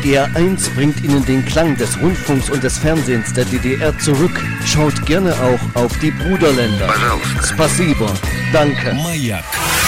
WDR 1 bringt Ihnen den Klang des Rundfunks und des Fernsehens der DDR zurück. Schaut gerne auch auf die Bruderländer. Spasibo. Danke. Маяк.